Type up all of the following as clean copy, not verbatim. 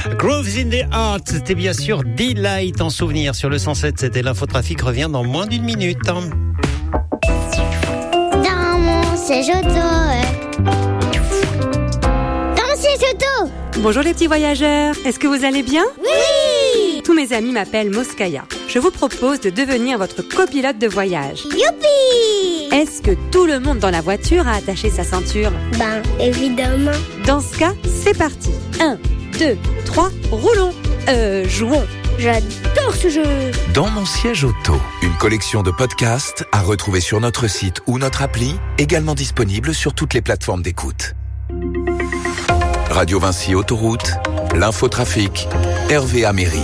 Grooves in the Heart, c'était bien sûr Delight en souvenir sur le 107. C'était l'infotrafic, revient dans moins d'une minute. Dans mon siège auto. Dans mon siège auto. Bonjour les petits voyageurs, est-ce que vous allez bien ? Oui. Tous mes amis m'appellent Moskaya. Je vous propose de devenir votre copilote de voyage. Youpi. Est-ce que tout le monde dans la voiture a attaché sa ceinture ? Ben, évidemment. Dans ce cas, c'est parti. 1, 2, 3, roulons. Jouons. J'adore ce jeu. Dans mon siège auto, une collection de podcasts à retrouver sur notre site ou notre appli, également disponible sur toutes les plateformes d'écoute. Radio Vinci Autoroute, l'infotrafic, Hervé Améry.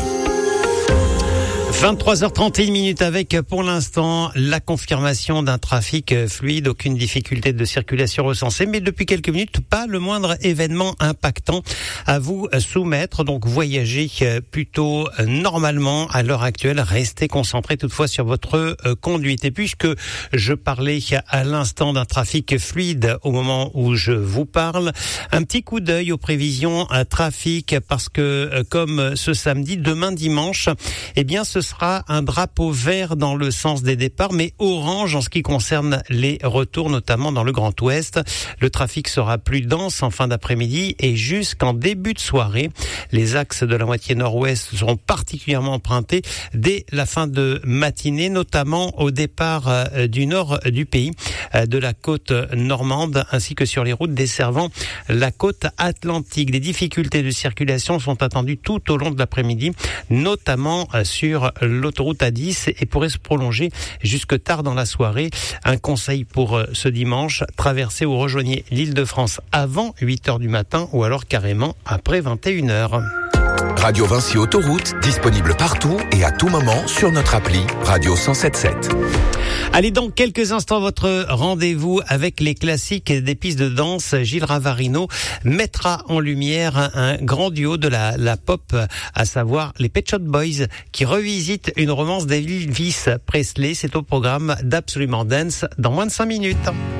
23h31 avec, pour l'instant, la confirmation d'un trafic fluide, aucune difficulté de circulation recensée, mais depuis quelques minutes, pas le moindre événement impactant à vous soumettre. Donc, voyagez plutôt normalement à l'heure actuelle. Restez concentrés toutefois sur votre conduite. Et puisque je parlais à l'instant d'un trafic fluide au moment où je vous parle, un petit coup d'œil aux prévisions trafic, parce que comme ce samedi, demain dimanche, eh bien, ce sera un drapeau vert dans le sens des départs, mais orange en ce qui concerne les retours, notamment dans le Grand Ouest. Le trafic sera plus dense en fin d'après-midi et jusqu'en début de soirée. Les axes de la moitié nord-ouest seront particulièrement empruntés dès la fin de matinée, notamment au départ du nord du pays, de la côte normande, ainsi que sur les routes desservant la côte atlantique. Des difficultés de circulation sont attendues tout au long de l'après-midi, notamment sur l'autoroute A10 et pourrait se prolonger jusque tard dans la soirée. Un conseil pour ce dimanche, traversez ou rejoignez l'Île-de-France avant 8h du matin ou alors carrément après 21h. Radio Vinci Autoroute, disponible partout et à tout moment sur notre appli Radio 107.7. Allez, dans quelques instants, votre rendez-vous avec les classiques des pistes de danse. Gilles Ravarino mettra en lumière un grand duo de la pop, à savoir les Pet Shop Boys, qui revisitent une romance d'Elvis Presley. C'est au programme d'Absolument Dance dans moins de 5 minutes.